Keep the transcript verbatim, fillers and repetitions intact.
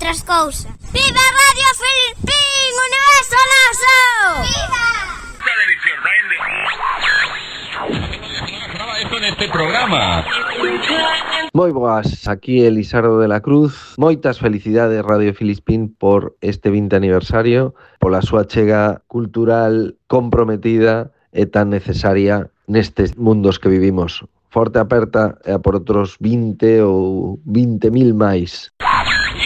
outras cousas. Viva Radio Filispín, Universo Noso! Viva! Neste programa. Moi boas, aquí Elisardo de la Cruz. Moitas felicidades Radio Filispín por este vinte aniversario, pola súa chega cultural comprometida e tan necesaria nestes mundos que vivimos. Forte aperta e a por outros vinte ou vinte mil máis.